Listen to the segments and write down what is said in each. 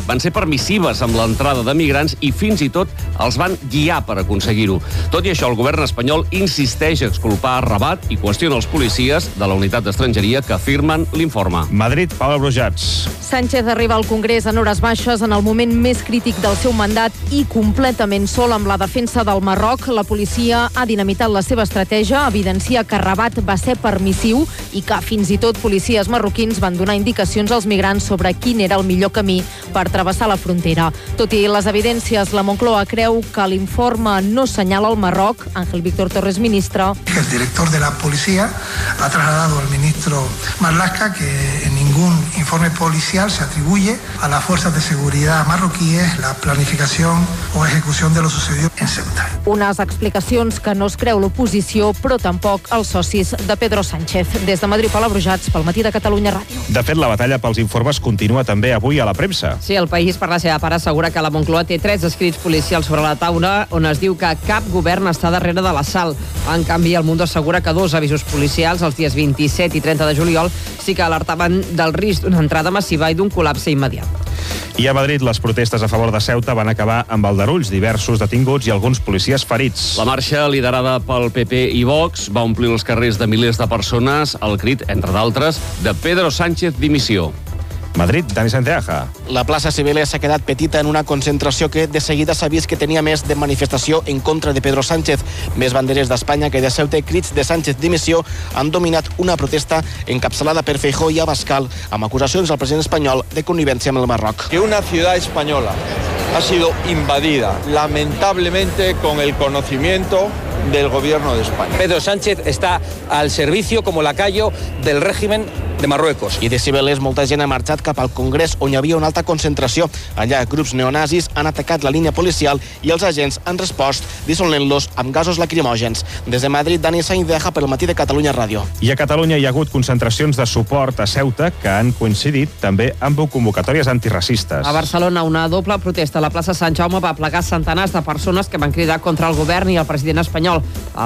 van ser permissives amb l'entrada de migrants i fins i tot els van guiar per aconseguir-ho. Tot i això, el govern espanyol insisteix a exculpar Rabat i qüestiona els policies de la unitat d'estrangeria que afirmen l'informe. Madrid, Paula Brujats. Sánchez arriba al Congrés en hores baixes en el moment més crític del seu mandat i completament sol amb la defensa del Marroc. La policia ha dinamitat la seva estratègia, evidencia que Rabat va ser permissiu i que fins i tot policies marroquins van donar indicacions als migrants sobre quin era el millor camí per travessar la frontera. Tot i les evidències, la Moncloa creu que l'informe no senyala el Marroc. Ángel Víctor Torres, ministre. El director de la policía ha trasladado al ministro Marlaska que en ningún informe policial se atribuye a las fuerzas de seguridad marroquíes la planificación o ejecución de lo sucedido en Ceuta. Unes explicacions que no es creu l'oposició, però tampoc els socis de Pedro Sánchez. Des de Madrid, Paula Brujats, pel Matí de Catalunya Ràdio. De fet, la batalla pels informes continua també avui a la premsa. Sí, el País, per la seva part, assegura que la Moncloa té 3 escrits policials sobre la taula on es diu que cap govern està darrere de l'assalt. En canvi, el Mundo assegura que 2 avisos policials, els dies 27 i 30 de juliol, sí que alertaven del risc d'una entrada massiva i d'un col·lapse immediat. I a Madrid, les protestes a favor de Ceuta van acabar amb aldarulls, diversos detinguts i alguns policies ferits. La marxa, liderada pel PP i Vox, va omplir els carrers de milers de persones al crit, entre d'altres, de Pedro Sánchez dimissió. Madrid, Dani Santiago. La plaça Cibeles s'ha quedat petita en una concentració que de seguida s'ha vist que tenia més de manifestació en contra de Pedro Sánchez. Més banderes d'Espanya que de Ceuta i crits de Sánchez dimissió han dominat una protesta encapçalada per Feijóo i Abascal amb acusacions al president espanyol de connivència amb el Marroc. Que una ciudad española ha sido invadida, lamentablemente con el conocimiento del gobierno de España. Pedro Sánchez está al servicio como lacayo del régimen de Marruecos. I de Cibeles molta gent ha marxat cap al Congrés on hi havia una alta concentració. Allà grups neonazis han atacat la línia policial i els agents han respost dissolent-los amb gasos lacrimògens. Des de Madrid, Dani Santiago pel Matí de Catalunya Ràdio. I a Catalunya hi ha hagut concentracions de suport a Ceuta que han coincidit també amb convocatòries antiracistes. A Barcelona, una doble protesta a la plaça Sant Jaume va plegar centenars de persones que van cridar contra el govern i el president espanyol.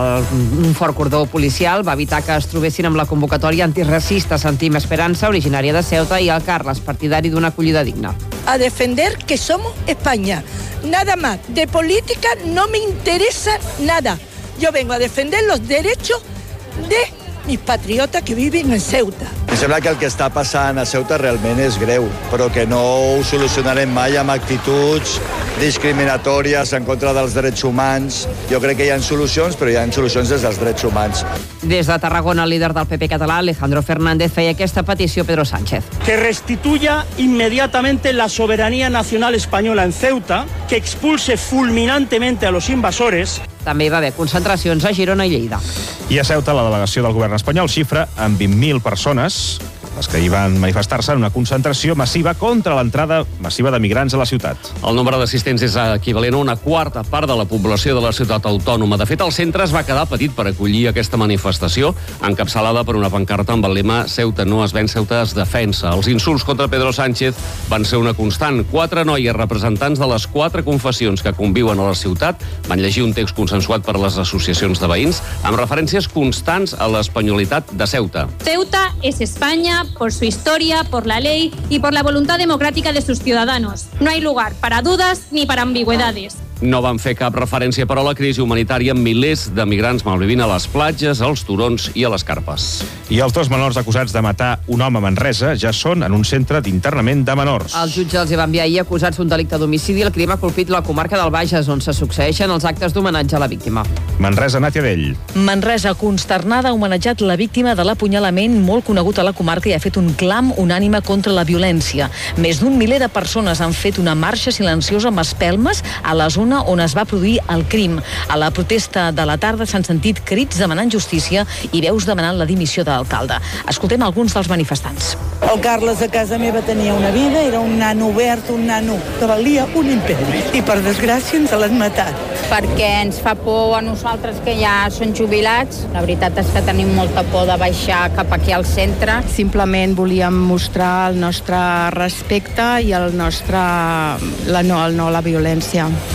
Un fort cordó policial va evitar que es trobessin amb la convocatòria antiracista Sentim Esperança, originària de Ceuta, i el Carles, partidari d'una acollida digna. A defender que somos España. Nada más. De política no me interesa nada. Yo vengo a defender los derechos de mis patriotes que viven en Ceuta. Em sembla que el que està passant a Ceuta realment és greu, però que no ho solucionarem mai amb actituds discriminatòries en contra dels drets humans. Jo crec que hi ha solucions, però hi ha solucions des dels drets humans. Des de Tarragona, el líder del PP català, Alejandro Fernández, feia aquesta petició a Pedro Sánchez. Que restituya inmediatamente la soberanía nacional española en Ceuta, que expulse fulminantemente a los invasores. També hi va haver concentracions a Girona i Lleida. I a Ceuta, la delegació del govern espanyol xifra amb 20.000 persones les que hi van manifestar-se en una concentració massiva contra l'entrada massiva de migrants a la ciutat. El nombre d'assistents és equivalent a una quarta part de la població de la ciutat autònoma. De fet, el centre es va quedar petit per acollir aquesta manifestació, encapçalada per una pancarta amb el lema Ceuta no es ven, Ceuta es defensa. Els insults contra Pedro Sánchez van ser una constant. 4 noies representants de les 4 confessions que conviuen a la ciutat van llegir un text consensuat per les associacions de veïns amb referències constants a l'espanyolitat de Ceuta. Ceuta es España por su historia, por la ley y por la voluntad democrática de sus ciudadanos. No hay lugar para dudas ni para ambigüedades. No van fer cap referència, però, a la crisi humanitària amb milers de migrants malvivint a les platges, als turons i a les carpes. I els 2 menors acusats de matar un home a Manresa ja són en un centre d'internament de menors. El jutge els hi va enviar ahir acusats d'un delicte d'homicidi. El crim ha colpit la comarca del Bages, on se succeeixen els actes d'homenatge a la víctima. Manresa, Nàtia Dell. Manresa, consternada, ha homenatjat la víctima de l'apunyalament molt conegut a la comarca i ha fet un clam unànime contra la violència. Més d'un miler de persones han fet una marxa silenciosa amb espelmes a la zona on es va produir el crim. A la protesta de la tarda s'han sentit crits demanant justícia i veus demanant la dimissió de l'alcalde. Escoltem alguns dels manifestants. El Carles a casa meva tenia una vida, era un nano obert, un nano que valia un imperi. I per desgràcia ens l'han matat. Perquè ens fa por a nosaltres que ja són jubilats. La veritat és que tenim molta por de baixar cap aquí al centre. Simplement volíem mostrar el nostre respecte i el nostre... la violència.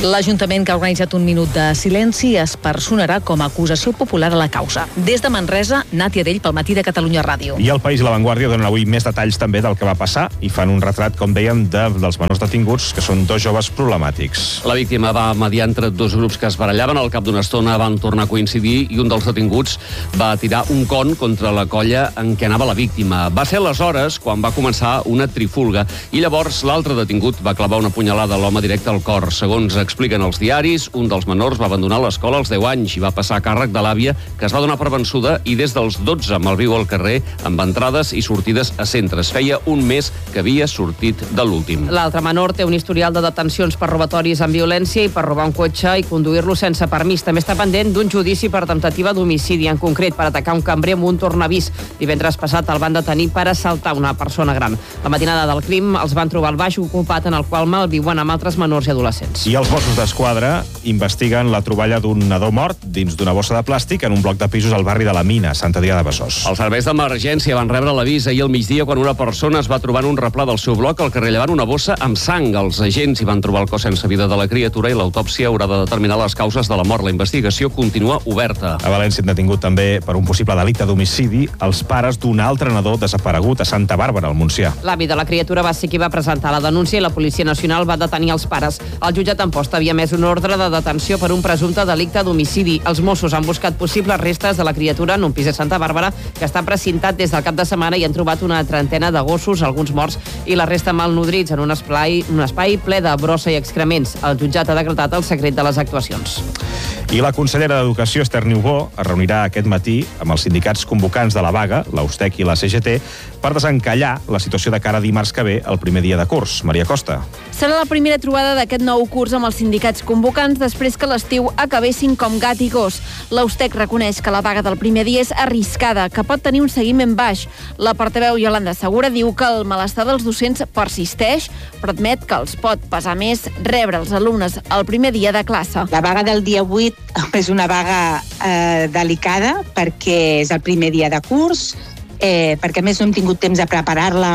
L'Ajuntament, que ha organitzat un minut de silenci, es personarà com a acusació popular a la causa. Des de Manresa, Nàtia Dell, pel Matí de Catalunya Ràdio. I El País i La Vanguardia donen avui més detalls també del que va passar i fan un retrat, com dèiem, dels menors detinguts, que són 2 joves problemàtics. La víctima va mediar entre 2 grups que es barallaven. Al cap d'una estona van tornar a coincidir i un dels detinguts va tirar un con contra la colla en què anava la víctima. Va ser aleshores quan va començar una trifulga i llavors l'altre detingut va clavar una punyalada a l'home directe al cor. Segons expliquen els diaris, un dels menors va abandonar l'escola als 10 anys i va passar a càrrec de l'àvia, que es va donar per vençuda, i des dels 12 malviu al carrer amb entrades i sortides a centres. Feia un mes que havia sortit de l'últim. L'altre menor té un historial de detencions per robatoris amb violència i per robar un cotxe i conduir-lo sense permís. També està pendent d'un judici per temptativa d'homicidi, en concret per atacar un cambrer amb un tornavís. Divendres passat el van detenir per assaltar una persona gran. La matinada del crim els van trobar al baix ocupat en el qual malviuen amb altres menors i adolescents. I els Mossos d'Esquadra investiguen la troballa d'un nadó mort dins d'una bossa de plàstic en un bloc de pisos al barri de la Mina, Sant Adrià de Besòs. Els serveis d'emergència van rebre l'avís ahir al migdia quan una persona es va trobar en un replà del seu bloc al carrer Llevant una bossa amb sang. Els agents hi van trobar el cos sense vida de la criatura i l'autòpsia haurà de determinar les causes de la mort. La investigació continua oberta. A València han detingut també per un possible delicte d'homicidi els pares d'un altre nadó desaparegut a Santa Bàrbara, al Montsià. L'avi de la criatura va ser qui va presentar la denúncia i la Policia Nacional va detenir els pares. El jutjat Amposta havia emès un ordre de detenció per un presumpte delicte d'homicidi. Els Mossos han buscat possibles restes de la criatura en un pis de Santa Bàrbara que està precintat des del cap de setmana i han trobat una trentena de gossos, alguns morts i la resta malnodrits en un espai ple de brossa i excrements. El jutjat ha decretat el secret de les actuacions. I la consellera d'Educació, Esther Niubó, es reunirà aquest matí amb els sindicats convocants de la vaga, l'Austec i la CGT, per desencallar la situació de cara a dimarts que ve, el primer dia de curs. Maria Costa. Serà la primera trobada d'aquest nou curs amb els sindicats convocants després que l'estiu acabessin com gat i gos. L'Austec reconeix que la vaga del primer dia és arriscada, que pot tenir un seguiment baix. La portaveu Iolanda Segura diu que el malestar dels docents persisteix, però admet que els pot pesar més rebre els alumnes el primer dia de classe. La vaga del dia 8 és una vaga delicada perquè és el primer dia de curs, perquè a més no hem tingut temps de preparar-la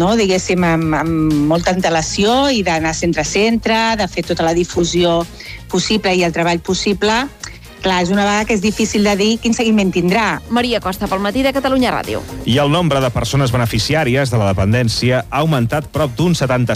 amb molta antelació i d'anar centre a centre, de fer tota la difusió possible i el treball possible. Clar, és una vaga que és difícil de dir quin seguiment tindrà. Maria Costa, pel Matí de Catalunya Ràdio. I el nombre de persones beneficiàries de la dependència ha augmentat prop d'un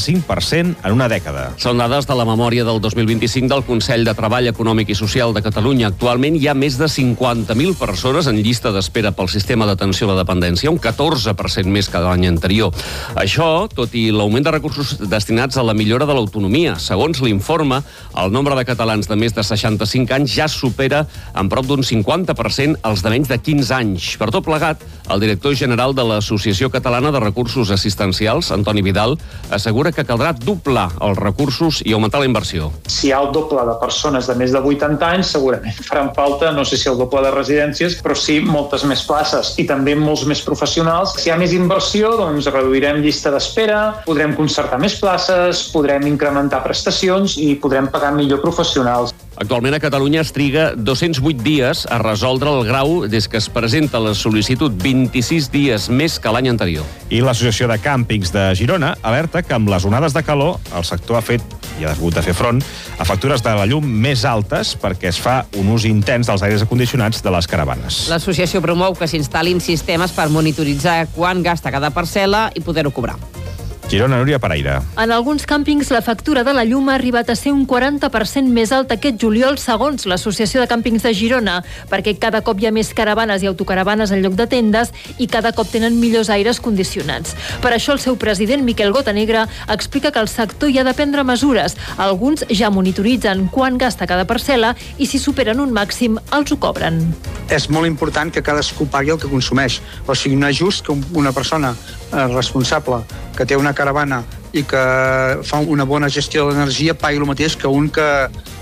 75% en una dècada. Són dades de la memòria del 2025 del Consell de Treball Econòmic i Social de Catalunya. Actualment hi ha més de 50.000 persones en llista d'espera pel sistema d'atenció a la dependència, un 14% més que l'any anterior. Això, tot i l'augment de recursos destinats a la millora de l'autonomia. Segons l'informe, el nombre de catalans de més de 65 anys ja supera en prop d'un 50% els de menys de 15 anys. Per tot plegat, el director general de l'Associació Catalana de Recursos Assistencials, Antoni Vidal, assegura que caldrà doblar els recursos i augmentar la inversió. Si hi ha el doble de persones de més de 80 anys, segurament faran falta, no sé si el doble de residències, però sí moltes més places i també molts més professionals. Si hi ha més inversió, doncs reduirem llista d'espera, podrem concertar més places, podrem incrementar prestacions i podrem pagar millor professionals. Actualment a Catalunya es triga 208 dies a resoldre el grau des que es presenta la sol·licitud, 26 dies més que l'any anterior. I l'Associació de Càmpings de Girona alerta que amb les onades de calor el sector ha hagut de fer front a factures de la llum més altes perquè es fa un ús intens dels aires acondicionats de les caravanes. L'associació promou que s'instal·lin sistemes per monitoritzar quan gasta cada parcel·la i poder-ho cobrar. Girona, Núria Paraire. En alguns càmpings la factura de la llum ha arribat a ser un 40% més alta aquest juliol, segons l'Associació de Càmpings de Girona, perquè cada cop hi ha més caravanes i autocaravanes en lloc de tendes i cada cop tenen millors aires condicionats. Per això el seu president, Miquel Gotanegra, explica que el sector hi ha de prendre mesures. Alguns ja monitoritzen quan gasta cada parcel·la i si superen un màxim els ho cobren. És molt important que cadascú pagui el que consumeix. O sigui, no és just que una persona responsable que té una caravana i que fa una bona gestió de l'energia pagui el mateix que un que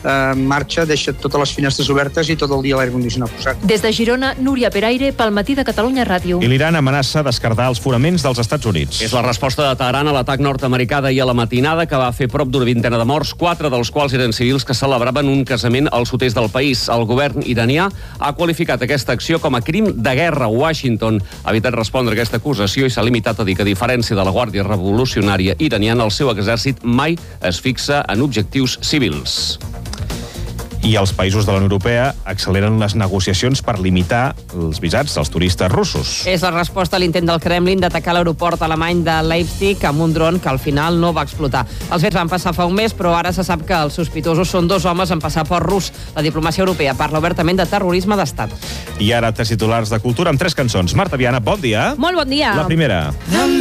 marxa, deixa totes les finestres obertes i tot el dia l'aire condicionat posat. Des de Girona, Núria Peraire, pel Matí de Catalunya Ràdio. I l'Iran amenaça d'esquerdar els fonaments dels Estats Units. És la resposta de Teheran a l'atac nord-americà d'ahir a la matinada que va fer prop d'una vintena de morts, 4 dels quals eren civils que celebraven un casament al sud-est del país. El govern iranià ha qualificat aquesta acció com a crim de guerra. Washington ha evitat respondre a aquesta acusació i s'ha limitat a dir que, a diferència de la Guàrdia Revolucionària iraniana, el seu exèrcit mai es fixa en objectius civils. I els països de la Unió Europea acceleren les negociacions per limitar els visats dels turistes russos. És la resposta a l'intent del Kremlin d'atacar l'aeroport alemany de Leipzig amb un dron que al final no va explotar. Els fets van passar fa un mes, però ara se sap que els sospitosos són 2 homes amb passaport rus. La diplomàcia europea parla obertament de terrorisme d'estat. I ara 3 titulars de cultura amb 3 cançons. Marta Viana, bon dia. Molt bon dia. La primera.